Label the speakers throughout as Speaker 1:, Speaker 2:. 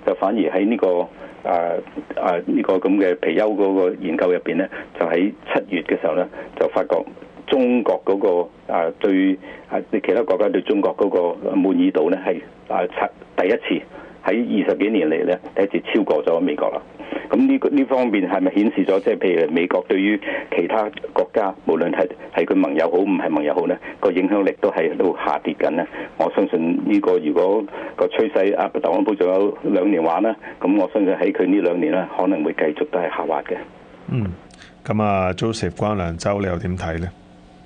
Speaker 1: 就反而喺呢呢個咁嘅貔貅嗰個研究入邊咧，就喺7月嘅時候咧，就發覺中國嗰個對其他國家對中國嗰個滿意度咧係第一次喺20幾年嚟咧第一次超過咗美國啦。咁呢方面係咪顯示咗即係譬如美國對於其他國家，無論係佢盟友好唔係盟友好咧，個影響力都係喺度下跌緊咧？我相信呢個如果個趨勢特朗普仲有2年玩啦，咁我相信喺佢呢2年咧可能會繼續都係下滑嘅。
Speaker 2: 咁Joseph 關良洲你又點睇咧？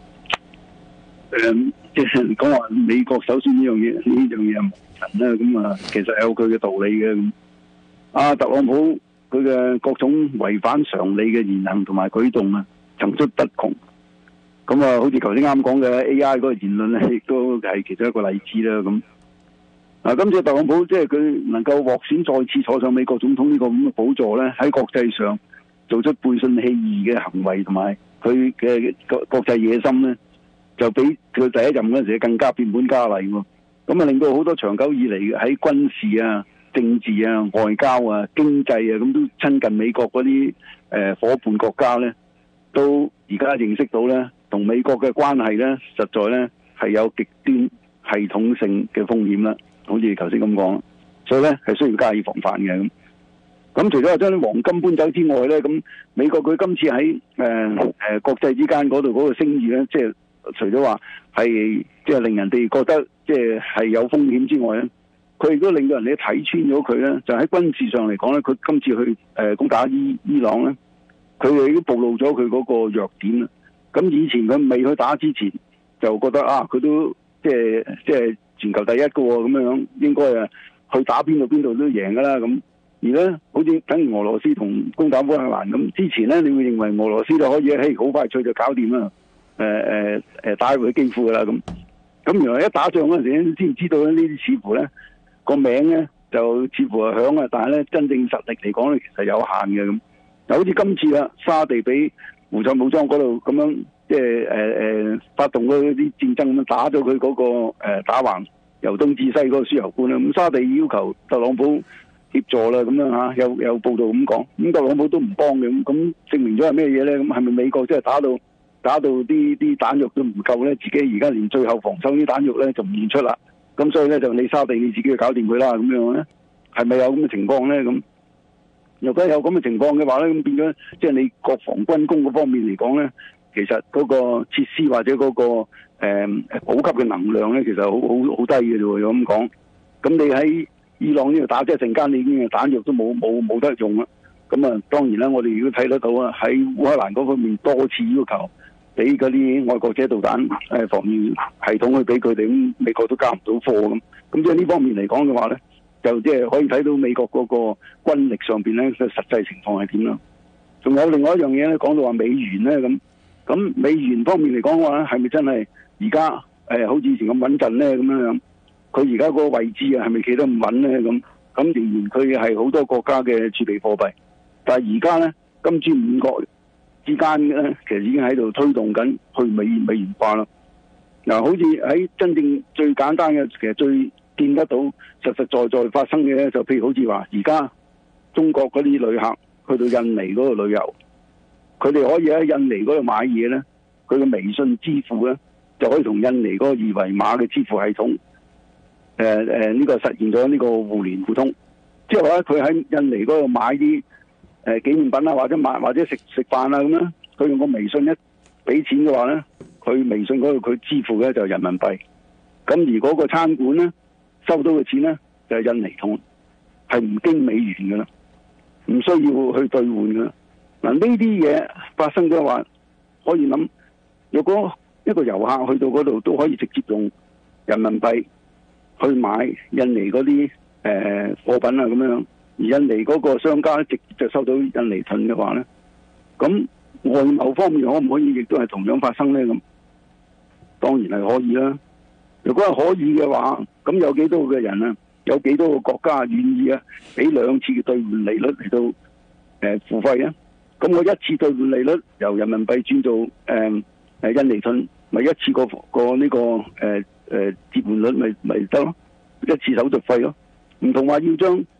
Speaker 3: 即係講話美國首選呢樣嘢係無神啦，咁其實有佢嘅道理嘅。特朗普佢嘅各種違反常理嘅言行同埋舉動層出不窮。咁好似頭先啱講嘅 AI 嗰個言論咧，亦都係其中一個例子啦。咁今次特朗普即係佢能夠獲選再次坐上美國總統呢個咁嘅寶座咧，喺國際上做出背信棄義嘅行為同埋佢嘅國際野心咧，就比佢第一任嗰陣時更加變本加厲喎。咁令到好多長久以嚟喺軍事政治外交經濟咁都親近美國嗰啲夥伴國家咧，都而家認識到咧，同美國嘅關係咧，實在咧係有極端系統性嘅風險啦。好似頭先咁講，所以咧係需要加以防範嘅。咁除咗話將啲黃金搬走之外咧，咁美國佢今次喺國際之間嗰度嗰個聲譽咧，即係除咗話係即係令人哋覺得即係有風險之外咧，佢亦都令到人哋睇穿咗佢咧。就喺軍事上嚟講咧，佢今次去攻打伊朗咧，佢哋已經暴露咗佢嗰個弱點啦。咁以前佢未去打之前，就覺得佢都即係全球第一個喎，咁樣應該去打邊度都贏噶啦咁。而咧，好似等於俄羅斯同攻打烏克蘭咁，之前咧，你會認為俄羅斯就可以好快脆就搞掂啦，打回基輔噶啦咁。咁原來一打仗嗰陣時，知唔知道咧？呢啲似乎咧個名咧就似乎係響但係咧真正實力嚟講咧，其實有限嘅咁。就好似今次沙地俾胡塞武裝嗰度咁樣，即係發動嗰啲戰爭咁樣打咗佢嗰個打橫由東至西嗰個輸油管啦。咁沙地要求特朗普協助啦，咁樣有報道咁講，咁特朗普都唔幫嘅，咁證明咗係咩嘢咧？咁係咪美國即係打到啲彈藥都唔夠咧？自己而家連最後防守啲彈藥咧就唔願出啦，咁所以咧就你沙地你自己去搞掂佢啦，咁樣咧係咪有咁嘅情況咧？咁如果有咁嘅情況嘅話咧，咁變咗即係你國防軍工嗰方面嚟講咧，其實嗰個設施或者嗰個補給嘅能量咧，其實好低嘅啫喎，咁講。咁你喺伊朗呢度打，即係陣間你已經彈藥都冇得用啦。咁當然啦，我哋如果睇得到喺烏克蘭嗰方面多次要求俾嗰啲愛國者導彈防禦系統去俾佢哋，咁美國都交唔到貨咁。咁即係呢方面嚟講嘅話咧，就即係可以睇到美國嗰個軍力上邊咧嘅實際情況係點啦。仲有另外一樣嘢咧，講到話美元咧咁美元方面嚟講嘅話咧，係咪真係而家好似以前咁穩陣咧？咁樣佢而家個位置係咪企得咁穩咧？咁仍然佢係好多國家嘅儲備貨幣，但係而家咧金磚5國之間咧，其實已經喺度推動緊去美元化啦。嗱，好似喺真正最簡單嘅，其實最見得到實實在在發生嘅咧，就譬如好似話而家中國嗰啲旅客去到印尼嗰度旅遊，佢哋可以喺印尼嗰度買嘢咧，佢嘅微信支付咧就可以同印尼嗰個二維碼嘅支付系統呢個實現咗呢個互聯互通，即係話佢喺印尼嗰度買啲紀念品啊，或者食飯啊咁樣，佢用個微信一俾錢嘅話咧，佢微信嗰度佢支付嘅就係人民幣，咁而嗰個餐館咧收到嘅錢咧就係印尼盾，係唔經美元噶啦，唔需要去兌換噶。嗱，呢啲嘢發生咗話，可以諗，如果一個遊客去到嗰度都可以直接用人民幣去買印尼嗰啲貨品啊咁樣，而印尼嗰個商家直接就收到印尼盾嘅話咧，咁外貿方面可唔可以亦都係同樣發生咧？咁當然係可以啦。如果係可以嘅話，咁有幾多個人啊？有幾多個國家願意俾2次嘅兌換利率嚟到付費啊？咁我1次兌換利率由人民幣轉做印尼盾，咪1次個呢個折換率咪得咯，1次手續費咯。唔同話要將